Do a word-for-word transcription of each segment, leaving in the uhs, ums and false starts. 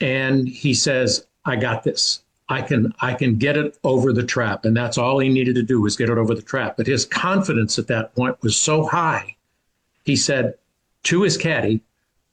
And he says, I got this. I can I can get it over the trap. And that's all he needed to do was get it over the trap. But his confidence at that point was so high. He said to his caddy,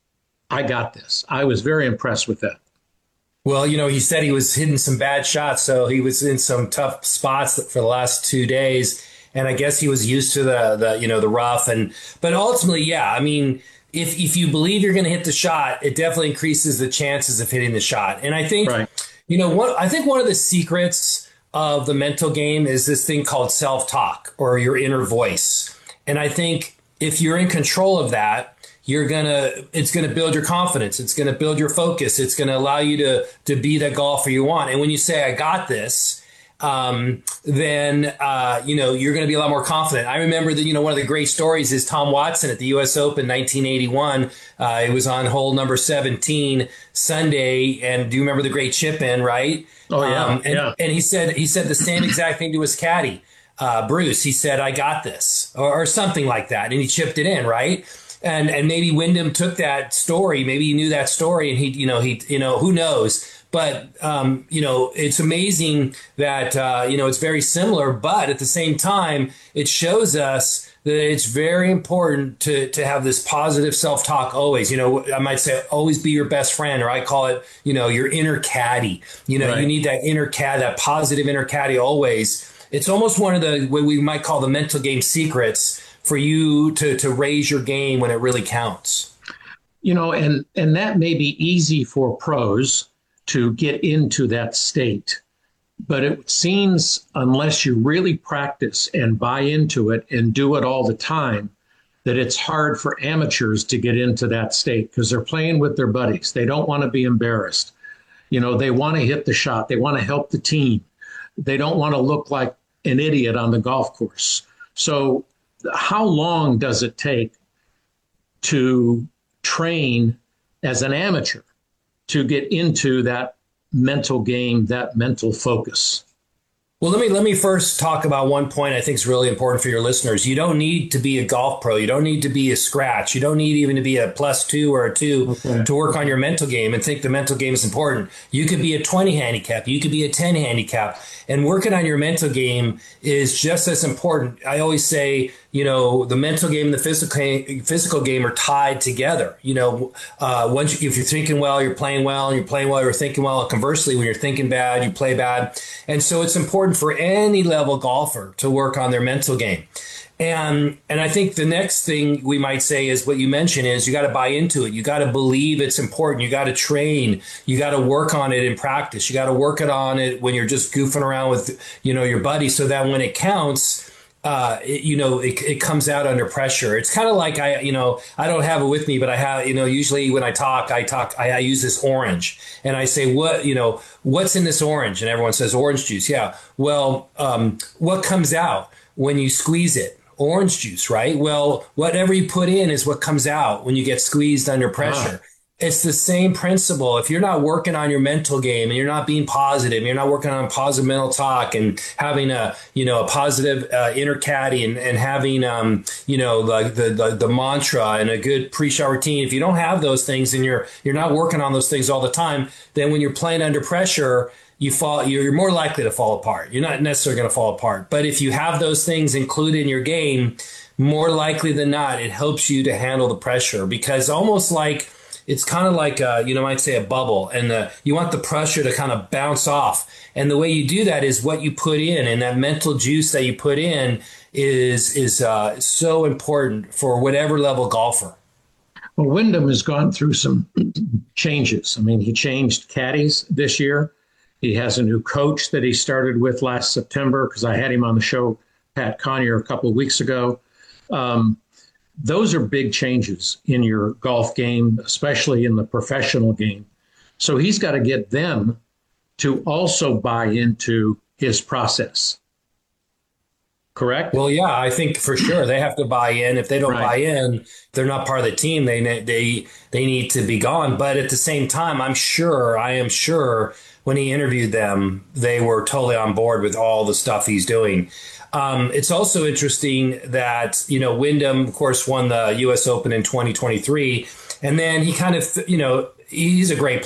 I got this. I was very impressed with that. Well, you know, he said he was hitting some bad shots, so he was in some tough spots for the last two days. And I guess he was used to the, the you know, the rough. And but ultimately, yeah, I mean, if if you believe you're going to hit the shot, it definitely increases the chances of hitting the shot. And I think, right. you know, what I think one of the secrets of the mental game is this thing called self-talk or your inner voice. And I think if you're in control of that, you're gonna it's gonna build your confidence. It's gonna build your focus. It's gonna allow you to to be the golfer you want. And when you say I got this, um, then uh, you know you're gonna be a lot more confident. I remember that you know one of the great stories is Tom Watson at the U S Open nineteen eighty-one. Uh, it was on hole number seventeen Sunday, and do you remember the great chip in? Right? Oh yeah, um, and, yeah. And he said he said the same exact thing to his caddy, uh, Bruce. He said I got this, or, or something like that, and he chipped it in, right? And and maybe Wyndham took that story, maybe he knew that story, and he, you know, he, you know, who knows? But um, you know, it's amazing that uh, you know it's very similar, but at the same time, it shows us that it's very important to to have this positive self-talk always. You know, I might say always be your best friend, or I call it, you know, your inner caddy. You know, right. You need that inner caddy, that positive inner caddy always. It's almost one of the what we might call the mental game secrets for you to, to raise your game when it really counts. You know, and, and that may be easy for pros to get into that state, but it seems unless you really practice and buy into it and do it all the time, that it's hard for amateurs to get into that state because they're playing with their buddies. They don't want to be embarrassed. You know, they want to hit the shot. They want to help the team. They don't want to look like an idiot on the golf course. So how long does it take to train as an amateur to get into that mental game, that mental focus? Well, let me let me first talk about one point I think is really important for your listeners. You don't need to be a golf pro. You don't need to be a scratch. You don't need even to be a plus two or a two okay. to work on your mental game and think the mental game is important. You could be a twenty handicap. You could be a ten handicap. And working on your mental game is just as important. I always say, you know, the mental game and the physical physical game are tied together. You know, uh, once you, if you're thinking well, you're playing well, and you're playing well, you're thinking well. Conversely, when you're thinking bad, you play bad. And so it's important for any level golfer to work on their mental game. And and I think the next thing we might say is what you mentioned is you got to buy into it. You got to believe it's important. You got to train. You got to work on it in practice. You got to work it on it when you're just goofing around with, you know, your buddy so that when it counts, uh, it, you know, it, it comes out under pressure. It's kind of like I, you know, I don't have it with me, but I have, you know, usually when I talk, I talk, I, I use this orange and I say, what, you know, what's in this orange? And everyone says orange juice. Yeah. Well, um, what comes out when you squeeze it? Orange juice, right? Well, whatever you put in is what comes out when you get squeezed under pressure. Ah. It's the same principle. If you're not working on your mental game and you're not being positive, you're not working on positive mental talk and having a, you know, a positive uh, inner caddy and, and having, um, you know, like the, the, the mantra and a good pre-shot routine. If you don't have those things and you're, you're not working on those things all the time, then when you're playing under pressure, you fall, you're more likely to fall apart. You're not necessarily going to fall apart. But if you have those things included in your game, more likely than not, it helps you to handle the pressure because almost like it's kind of like, a, you know, I might say a bubble and the, you want the pressure to kind of bounce off. And the way you do that is what you put in, and that mental juice that you put in is, is uh, so important for whatever level golfer. Well, Wyndham has gone through some changes. I mean, he changed caddies this year. He has a new coach that he started with last September because I had him on the show, Pat Conyer, a couple of weeks ago. Um, those are big changes in your golf game, especially in the professional game. So he's got to get them to also buy into his process. Correct? Well, yeah, I think for sure they have to buy in. If they don't right. buy in, they're not part of the team. They they they need to be gone. But at the same time, I'm sure, I am sure when he interviewed them, they were totally on board with all the stuff he's doing. Um, it's also interesting that, you know, Wyndham, of course, won the U S Open in twenty twenty-three. And then he kind of, you know, he's a great player.